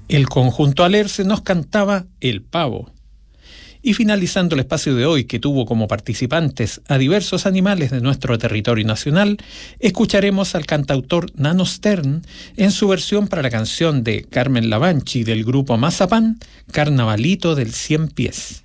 El conjunto Alerce nos cantaba El Pavo. Y finalizando el espacio de hoy, que tuvo como participantes a diversos animales de nuestro territorio nacional, escucharemos al cantautor Nano Stern en su versión para la canción de Carmen Lavanchi del grupo Mazapán, Carnavalito del Cien Pies.